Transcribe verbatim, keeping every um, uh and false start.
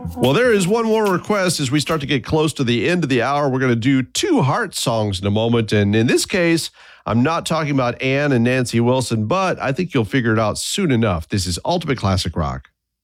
Well, there is one more request as we start to get close to the end of the hour. We're going to do two Heart songs in a moment. And in this case, I'm not talking about Ann and Nancy Wilson, but I think you'll figure it out soon enough. This is Ultimate Classic Rock.